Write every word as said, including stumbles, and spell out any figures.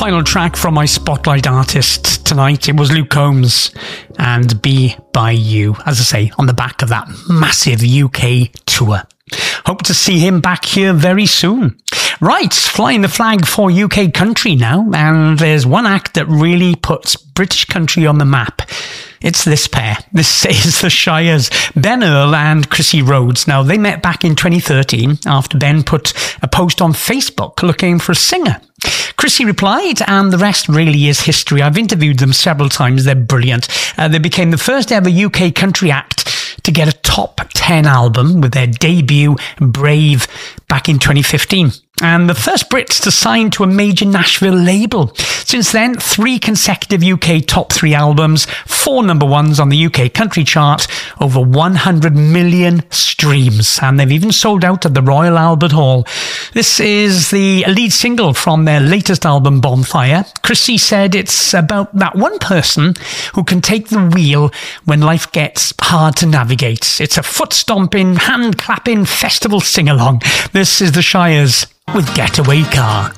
final track from my spotlight artist tonight. It was Luke Combs and Be By You, as I say, on the back of that massive U K tour. Hope to see him back here very soon. Right, flying the flag for U K country now, and there's one act that really puts British country on the map. It's this pair. This is the Shires, Ben Earl and Chrissy Rhodes. Now, they met back in twenty thirteen after Ben put a post on Facebook looking for a singer. Chrissy replied, and the rest really is history. I've interviewed them several times. They're brilliant. Uh, they became the first ever U K country act to get a top ten album with their debut, Brave, back in twenty fifteen. And the first Brits to sign to a major Nashville label. Since then, three consecutive U K top three albums, four number ones on the U K country chart, over one hundred million streams. And they've even sold out at the Royal Albert Hall. This is the lead single from their latest album, Bonfire. Chrissy said it's about that one person who can take the wheel when life gets hard to navigate. It's a foot-stomping, hand-clapping festival sing-along. This is the Shires with Getaway Car.